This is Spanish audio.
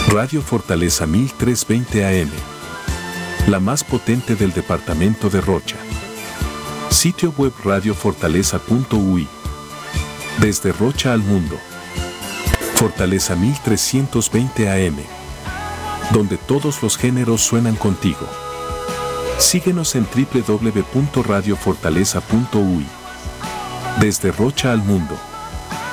Radio Fortaleza 1320 AM. La más potente del departamento de Rocha. Sitio web radiofortaleza.ui. Desde Rocha al mundo. Fortaleza 1320 AM. Donde todos los géneros suenan contigo. Síguenos en www.radiofortaleza.ui. Desde Rocha al mundo.